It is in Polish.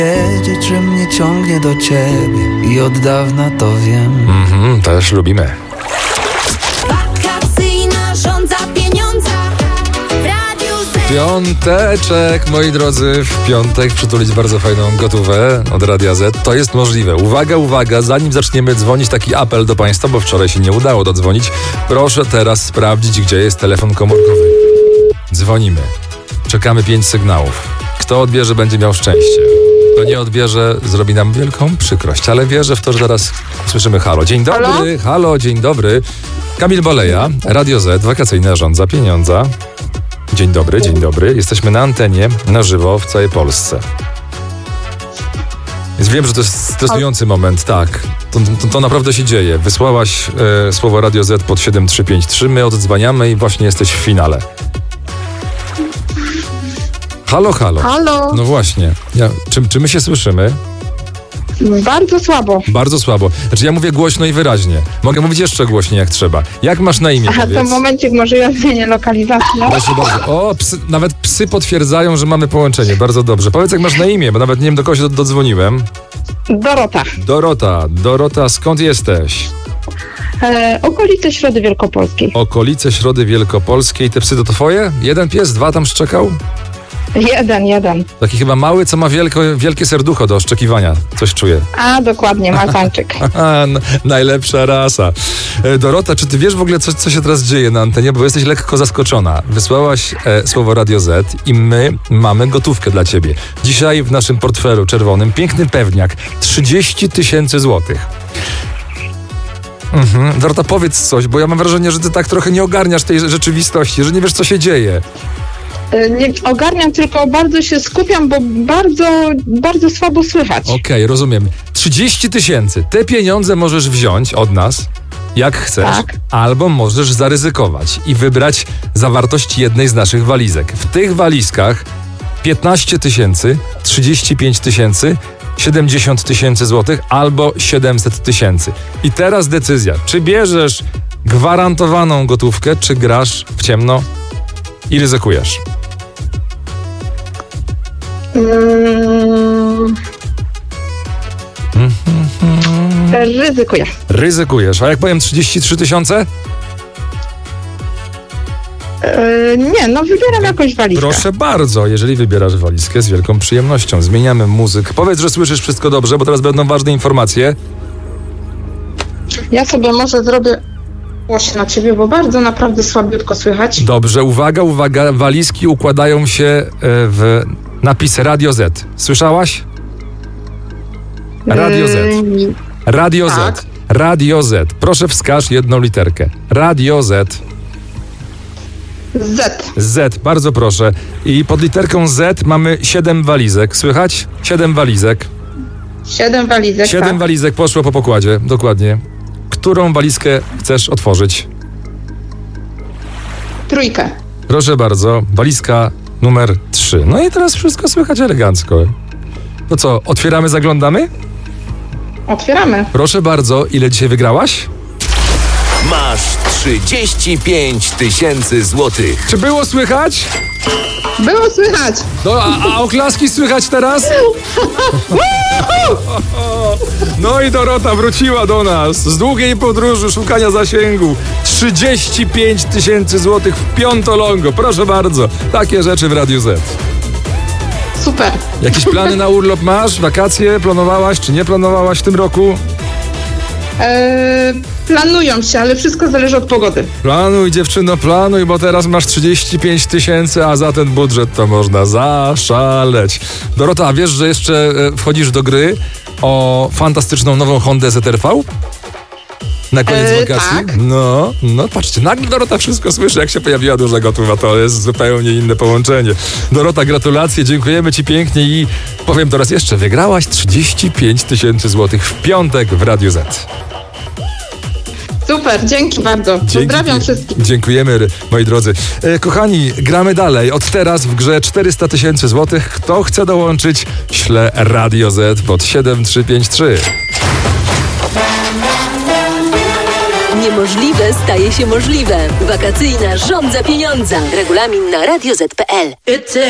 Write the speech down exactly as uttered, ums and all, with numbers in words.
Wiedzieć, że mnie ciągnie do ciebie i od dawna to wiem. Mhm, też lubimy. Wakacyjna żądza pieniądza w Radiu Z. Piąteczek, moi drodzy, w piątek przytulić bardzo fajną gotówę od Radia Z. To jest możliwe. Uwaga, uwaga, zanim zaczniemy dzwonić, taki apel do Państwa, bo wczoraj się nie udało dodzwonić. Proszę teraz sprawdzić, gdzie jest telefon komórkowy. Dzwonimy. Czekamy pięć sygnałów. Kto odbierze, będzie miał szczęście. Kto nie odbierze, zrobi nam wielką przykrość, ale wierzę w to, że teraz słyszymy halo. Dzień dobry, halo, halo dzień dobry. Kamil Boleja, Radio Z, wakacyjna żądza pieniądza. Dzień dobry, dzień dobry. Jesteśmy na antenie, na żywo w całej Polsce. Więc wiem, że to jest stresujący moment, tak. To, to, to naprawdę się dzieje. Wysłałaś e, słowo Radio Z pod siedem trzy pięć trzy, my oddzwaniamy i właśnie jesteś w finale. Halo, halo. Halo. No właśnie. Ja, czy, czy my się słyszymy? Bardzo słabo. Bardzo słabo. Znaczy ja mówię głośno i wyraźnie. Mogę mówić jeszcze głośniej jak trzeba. Jak masz na imię? Aha, to momencik, może ja zmienię lokalizację. Proszę bardzo. O, psy, nawet psy potwierdzają, że mamy połączenie. Bardzo dobrze. Powiedz, jak masz na imię, bo nawet nie wiem, do kogo się dodzwoniłem. Dorota. Dorota. Dorota, skąd jesteś? E, okolice Środy Wielkopolskiej. Okolice Środy Wielkopolskiej. Te psy to twoje? Jeden pies, dwa tam szczekał? Jeden, jeden. Taki chyba mały, co ma wielko, wielkie serducho do szczekiwania. Coś czuję. A, dokładnie, mazańczyk. Aha, n- najlepsza rasa. E, Dorota, czy ty wiesz w ogóle, co, co się teraz dzieje na antenie? Bo jesteś lekko zaskoczona. Wysłałaś e, słowo Radio Z i my mamy gotówkę dla ciebie. Dzisiaj w naszym portfelu czerwonym piękny pewniak. trzydzieści tysięcy złotych. Mhm. Dorota, powiedz coś, bo ja mam wrażenie, że ty tak trochę nie ogarniasz tej rzeczywistości, że nie wiesz, co się dzieje. E, nie ogarniam, tylko bardzo się skupiam, bo bardzo, bardzo słabo słychać. Okej, okay, rozumiem. trzydzieści tysięcy. Te pieniądze możesz wziąć od nas, jak chcesz, tak. Albo możesz zaryzykować i wybrać zawartość jednej z naszych walizek. W tych walizkach piętnaście tysięcy, trzydzieści pięć tysięcy, siedemdziesiąt tysięcy złotych albo siedemset tysięcy. I teraz decyzja, czy bierzesz gwarantowaną gotówkę, czy grasz w ciemno i ryzykujesz. Mm. Ryzykuję. Ryzykujesz. A jak powiem trzydzieści trzy tysiące? E, nie, no wybieram jakąś walizkę. Proszę bardzo, jeżeli wybierasz walizkę, z wielką przyjemnością. Zmieniamy muzykę. Powiedz, że słyszysz wszystko dobrze, bo teraz będą ważne informacje. Ja sobie może zrobię głośno na ciebie, bo bardzo naprawdę słabiutko słychać. Dobrze, uwaga, uwaga. Walizki układają się w napis Radio Z. Słyszałaś? Radio Z. Radio tak. Z. Radio Z. Proszę wskaż jedną literkę. Radio Z. Z. Z, bardzo proszę. I pod literką Z mamy siedem walizek. Słychać? Siedem walizek. Siedem walizek, Siedem tak. walizek poszło po pokładzie, dokładnie. Którą walizkę chcesz otworzyć? Trójkę. Proszę bardzo, walizka numer trzy. No i teraz wszystko słychać elegancko. To co, otwieramy, zaglądamy? Otwieramy. Proszę bardzo, ile dzisiaj wygrałaś? Masz trzydzieści pięć tysięcy złotych. Czy było słychać? Było słychać. No, a, a oklaski słychać teraz? No i Dorota wróciła do nas z długiej podróży szukania zasięgu. trzydzieści pięć tysięcy złotych w piątolongo. Proszę bardzo, takie rzeczy w Radiu Z. Super. Jakieś plany na urlop masz? Wakacje planowałaś czy nie planowałaś w tym roku? Eee, planują się, ale wszystko zależy od pogody. Planuj, dziewczyno, planuj, bo teraz masz trzydzieści pięć tysięcy, a za ten budżet to można zaszaleć. Dorota, a wiesz, że jeszcze wchodzisz do gry o fantastyczną nową Hondę Z R V? Na koniec Eee, wakacji? tak. No, no patrzcie, nagle Dorota wszystko słyszy, jak się pojawiła duża gotowa, to jest zupełnie inne połączenie. Dorota, gratulacje, dziękujemy ci pięknie i powiem teraz jeszcze, wygrałaś trzydzieści pięć tysięcy złotych w piątek w Radiu Z. Super, dzięki bardzo. Dzięki, Pozdrawiam wszystkich. Dziękujemy, moi drodzy. E, kochani, gramy dalej. Od teraz w grze czterysta tysięcy złotych. Kto chce dołączyć, śle Radio Z pod siedem trzy pięć trzy. Niemożliwe staje się możliwe. Wakacyjna żądza pieniądza. Regulamin na radio zet kropka pe el.